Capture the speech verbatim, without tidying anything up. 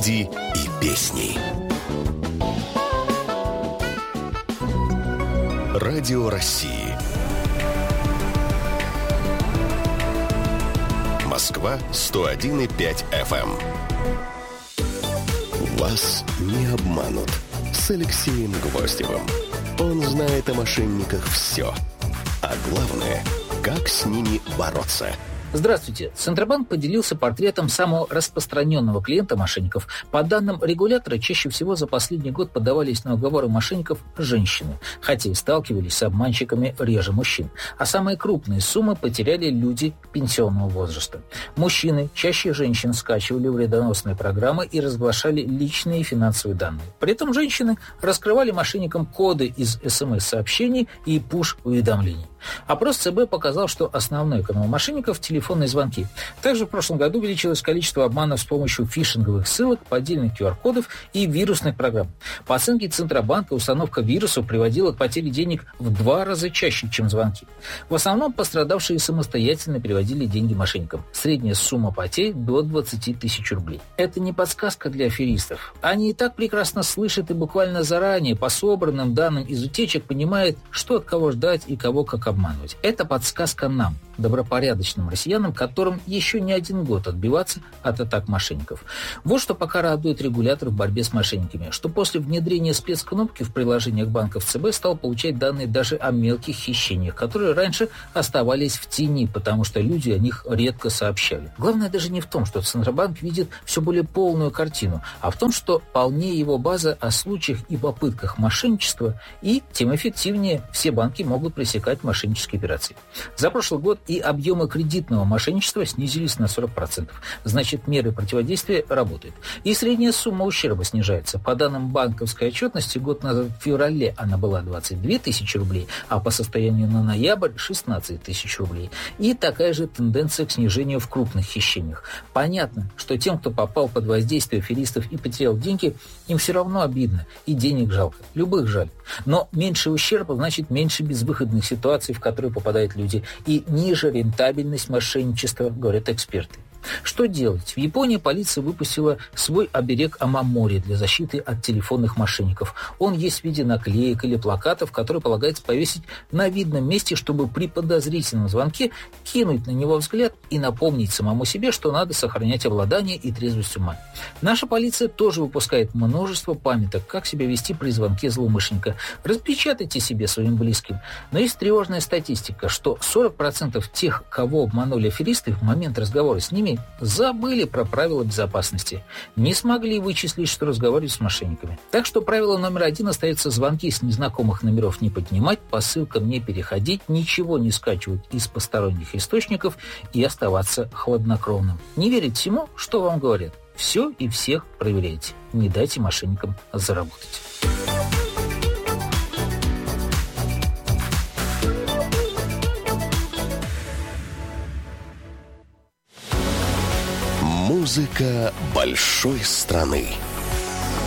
люди и песни. Радио России. Москва сто один и пять эф эм. Вас не обманут с Алексеем Гвоздевым. Он знает о мошенниках все. А главное, как с ними бороться. Здравствуйте. Центробанк поделился портретом самого распространенного клиента мошенников. По данным регулятора, чаще всего за последний год поддавались на уговоры мошенников женщины, хотя и сталкивались с обманщиками реже мужчин. А самые крупные суммы потеряли люди пенсионного возраста. Мужчины чаще женщин скачивали вредоносные программы и разглашали личные финансовые данные. При этом женщины раскрывали мошенникам коды из эс эм эс-сообщений и пуш-уведомлений. Опрос ЦБ показал, что основной канал мошенников – телефонные звонки. Также в прошлом году увеличилось количество обманов с помощью фишинговых ссылок, поддельных ку ар кодов и вирусных программ. По оценке Центробанка, установка вирусов приводила к потере денег в два раза чаще, чем звонки. В основном пострадавшие самостоятельно переводили деньги мошенникам. Средняя сумма потерь – до двадцать тысяч рублей. Это не подсказка для аферистов. Они и так прекрасно слышат и буквально заранее по собранным данным из утечек понимают, что от кого ждать и кого как обманывать. Это подсказка нам, добропорядочным россиянам, которым еще не один год отбиваться от атак мошенников. Вот что пока радует регулятор в борьбе с мошенниками, что после внедрения спецкнопки в приложениях банков ЦБ стал получать данные даже о мелких хищениях, которые раньше оставались в тени, потому что люди о них редко сообщали. Главное даже не в том, что Центробанк видит все более полную картину, а в том, что полнее его база о случаях и попытках мошенничества, и тем эффективнее все банки могут пресекать мошенничество. Мошеннические операции. За прошлый год и объемы кредитного мошенничества снизились на сорок процентов. Значит, меры противодействия работают. И средняя сумма ущерба снижается. По данным банковской отчетности, год назад в феврале она была двадцать две тысячи рублей, а по состоянию на ноябрь шестнадцать тысяч рублей. И такая же тенденция к снижению в крупных хищениях. Понятно, что тем, кто попал под воздействие аферистов и потерял деньги, им все равно обидно. И денег жалко. Любых жаль. Но меньше ущерба значит меньше безвыходных ситуаций, в которые попадают люди, и ниже рентабельность мошенничества, говорят эксперты. Что делать? В Японии полиция выпустила свой оберег Амамори для защиты от телефонных мошенников. Он есть в виде наклеек или плакатов, которые полагается повесить на видном месте, чтобы при подозрительном звонке кинуть на него взгляд и напомнить самому себе, что надо сохранять обладание и трезвость ума. Наша полиция тоже выпускает множество памяток, как себя вести при звонке злоумышленника. Распечатайте себе своим близким. Но есть тревожная статистика, что сорок процентов тех, кого обманули аферисты, в момент разговора с ними забыли про правила безопасности. Не смогли вычислить, что разговаривают с мошенниками. Так что правило номер один остается: звонки с незнакомых номеров не поднимать, по ссылкам не переходить, ничего не скачивать из посторонних источников и оставаться хладнокровным. Не верить всему, что вам говорят. Все и всех проверяйте. Не дайте мошенникам заработать. Музыка большой страны.